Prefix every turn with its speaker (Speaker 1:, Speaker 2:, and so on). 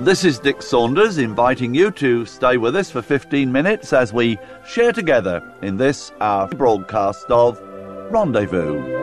Speaker 1: This is Dick Saunders inviting you to stay with us for 15 minutes as we share together in this, our broadcast of Rendezvous.